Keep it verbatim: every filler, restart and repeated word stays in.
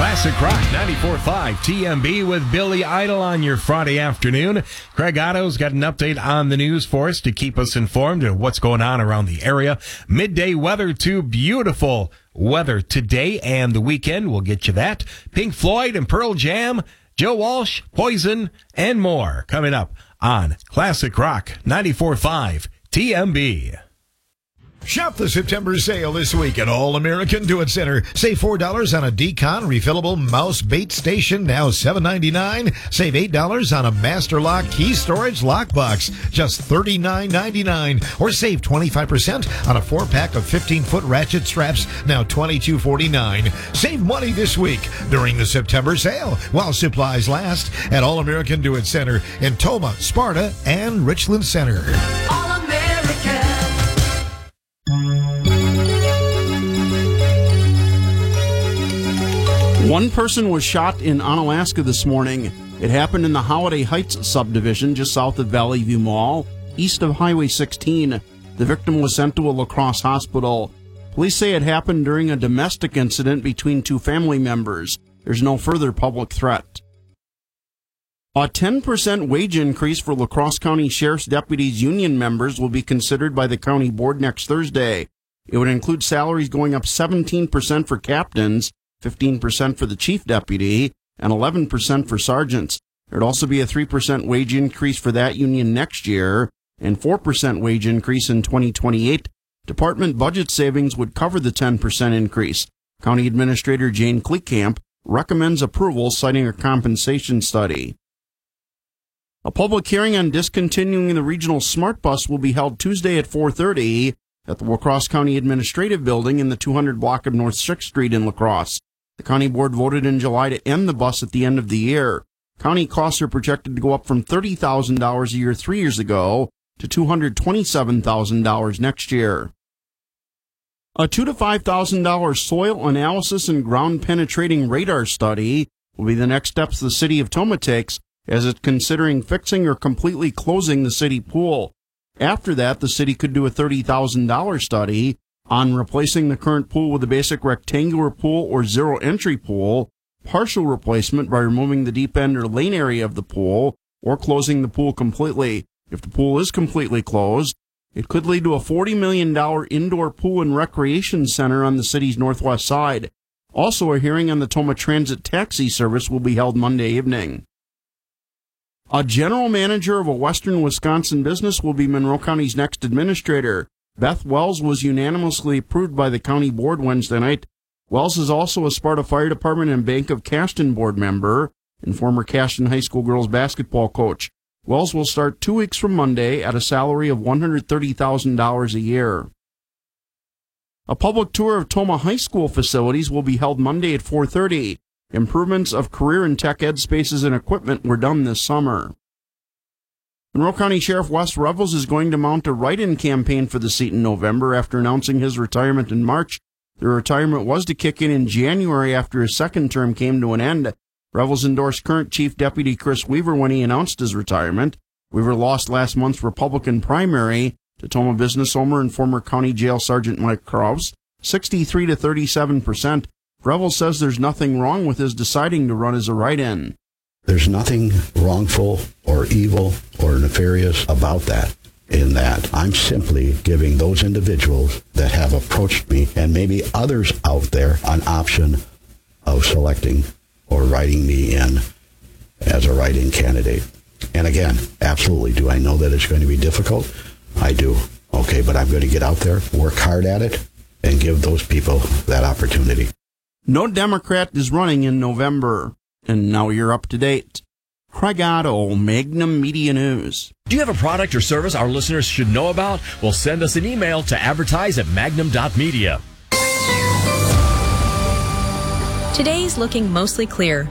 Classic Rock ninety-four point five T M B with Billy Idol on your Friday afternoon. Craig Otto's got an update on the news for us to keep us informed of what's going on around the area. Midday weather to beautiful weather today and the weekend. We'll get you that. Pink Floyd and Pearl Jam, Joe Walsh, Poison, and more coming up on Classic Rock ninety-four point five T M B. Shop the September sale this week at All American Do It Center. Save four dollars on a Decon refillable mouse bait station, now seven ninety-nine. Save eight dollars on a Master Lock key storage lockbox, just thirty-nine ninety-nine. Or save twenty-five percent on a four-pack of fifteen-foot ratchet straps, now twenty-two forty-nine. Save money this week during the September sale while supplies last at All American Do It Center in Toma, Sparta, and Richland Center. One person was shot in Onalaska this morning. It happened in the Holiday Heights subdivision just south of Valley View Mall, east of Highway sixteen. The victim was sent to a La Crosse hospital. Police say it happened during a domestic incident between two family members. There's no further public threat. A ten percent wage increase for La Crosse County Sheriff's Deputies Union members will be considered by the county board next Thursday. It would include salaries going up seventeen percent for captains, fifteen percent for the chief deputy, and eleven percent for sergeants. There'd also be a three percent wage increase for that union next year, and four percent wage increase in twenty twenty-eight. Department budget savings would cover the ten percent increase. County Administrator Jane Kleekamp recommends approval, citing a compensation study. A public hearing on discontinuing the regional Smart Bus will be held Tuesday at four thirty at the La Crosse County Administrative Building in the two hundred block of North sixth Street in La Crosse. The county board voted in July to end the bus at the end of the year. County costs are projected to go up from thirty thousand dollars a year three years ago to two hundred twenty-seven thousand dollars next year. A two thousand to five thousand dollars soil analysis and ground penetrating radar study will be the next steps the city of Toma takes as it's considering fixing or completely closing the city pool. After that, the city could do a thirty thousand dollars study on replacing the current pool with a basic rectangular pool or zero-entry pool, partial replacement by removing the deep end or lane area of the pool, or closing the pool completely. If the pool is completely closed, it could lead to a forty million dollars indoor pool and recreation center on the city's northwest side. Also, a hearing on the Toma Transit Taxi Service will be held Monday evening. A general manager of a western Wisconsin business will be Monroe County's next administrator. Beth Wells was unanimously approved by the county board Wednesday night. Wells is also a Sparta Fire Department and Bank of Caston board member and former Caston High School girls basketball coach. Wells will start two weeks from Monday at a salary of one hundred thirty thousand dollars a year. A public tour of Toma High School facilities will be held Monday at four thirty. Improvements of career and tech ed spaces and equipment were done this summer. Monroe County Sheriff Wes Revels is going to mount a write-in campaign for the seat in November after announcing his retirement in March. The retirement was to kick in in January after his second term came to an end. Revels endorsed current Chief Deputy Chris Weaver when he announced his retirement. Weaver lost last month's Republican primary to Toma business owner and former County Jail Sergeant Mike Kraus, sixty-three to thirty-seven percent. Revels says there's nothing wrong with his deciding to run as a write-in. There's nothing wrongful or evil or nefarious about that, in that I'm simply giving those individuals that have approached me and maybe others out there an option of selecting or writing me in as a write-in candidate. And again, absolutely, do I know that it's going to be difficult? I do. Okay, but I'm going to get out there, work hard at it, and give those people that opportunity. No Democrat is running in November. And now you're up to date. Craig Otto, Magnum Media News. Do you have a product or service our listeners should know about? Well, send us an email to advertise at magnum dot media. Today's looking mostly clear.